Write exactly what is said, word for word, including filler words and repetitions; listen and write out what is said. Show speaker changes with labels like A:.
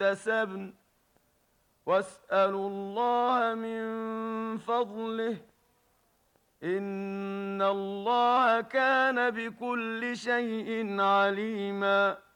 A: اكتسبن واسألوا الله من فضله إن الله كان بكل شيء عليما